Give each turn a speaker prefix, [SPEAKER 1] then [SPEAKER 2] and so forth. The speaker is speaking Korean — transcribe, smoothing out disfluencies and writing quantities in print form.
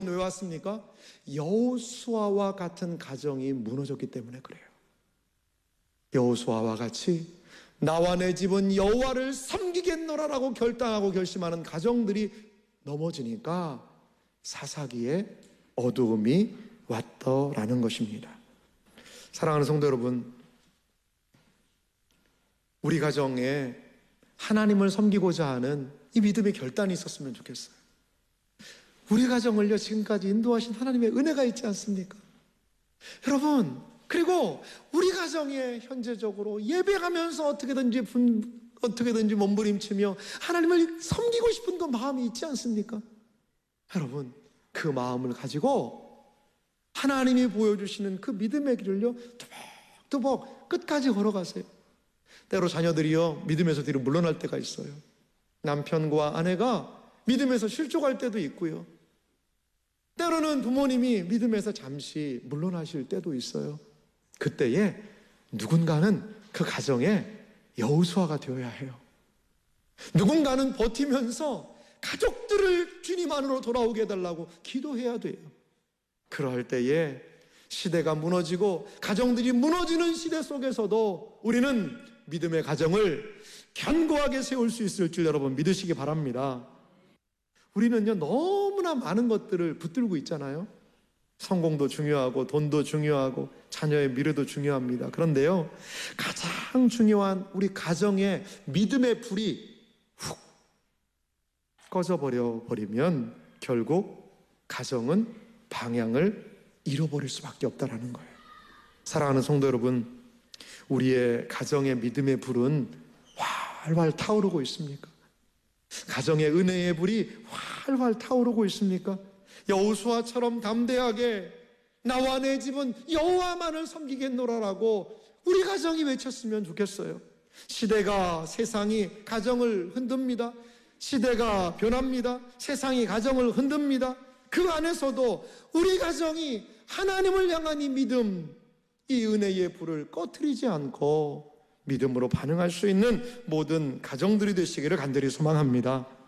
[SPEAKER 1] 왜 왔습니까? 여호수아와 같은 가정이 무너졌기 때문에 그래요. 여호수아와 같이 나와 내 집은 여호와를 섬기겠노라라고 결단하고 결심하는 가정들이 넘어지니까 사사기에 어두움이 왔더라는 것입니다. 사랑하는 성도 여러분, 우리 가정에 하나님을 섬기고자 하는 이 믿음의 결단이 있었으면 좋겠어요. 우리 가정을요, 지금까지 인도하신 하나님의 은혜가 있지 않습니까? 여러분, 그리고 우리 가정에 현재적으로 예배하면서 어떻게든지 몸부림치며 하나님을 섬기고 싶은 그 마음이 있지 않습니까? 여러분, 그 마음을 가지고 하나님이 보여주시는 그 믿음의 길을요, 뚜벅뚜벅 끝까지 걸어가세요. 때로 자녀들이요, 믿음에서 뒤로 물러날 때가 있어요. 남편과 아내가 믿음에서 실족할 때도 있고요. 때로는 부모님이 믿음에서 잠시 물러나실 때도 있어요. 그때에 누군가는 그 가정에 여호수아가 되어야 해요. 누군가는 버티면서 가족들을 주님 안으로 돌아오게 해달라고 기도해야 돼요. 그럴 때에 시대가 무너지고 가정들이 무너지는 시대 속에서도 우리는 믿음의 가정을 견고하게 세울 수 있을 줄 여러분 믿으시기 바랍니다. 우리는요, 너무나 많은 것들을 붙들고 있잖아요. 성공도 중요하고 돈도 중요하고 자녀의 미래도 중요합니다. 그런데요, 가장 중요한 우리 가정의 믿음의 불이 훅 꺼져버리면 결국 가정은 방향을 잃어버릴 수밖에 없다는 거예요. 사랑하는 성도 여러분, 우리의 가정의 믿음의 불은 활활 타오르고 있습니까? 가정의 은혜의 불이 활활 타오르고 있습니까? 여호수아처럼 담대하게 나와 내 집은 여호와만을 섬기겠노라라고 우리 가정이 외쳤으면 좋겠어요. 시대가 세상이 가정을 흔듭니다. 시대가 변합니다. 세상이 가정을 흔듭니다. 그 안에서도 우리 가정이 하나님을 향한 이 믿음, 이 은혜의 불을 꺼트리지 않고 믿음으로 반응할 수 있는 모든 가정들이 되시기를 간절히 소망합니다.